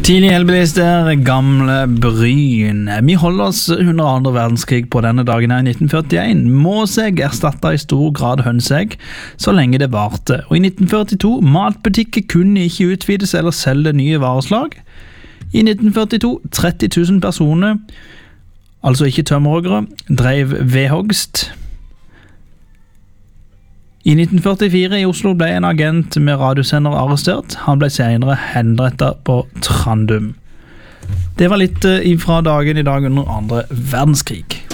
Tidlig helbilister, gamle bryn. Vi holder oss under andre verdenskrig på denne dagen her i 1941. Måsegg erstattet i stor grad hønsegg, så lenge det varte. Og i 1942, matbutikker kunne ikke utvides eller selge nye vareslag. I 1942, 30 000 personer, altså ikke tømmerhoggere, drev vedhogst. I 1944 i Oslo ble en agent med radiosender arrestert. Han ble senere henrettet på Trandum. Det var litt fra dagen i dag under andre verdenskrig.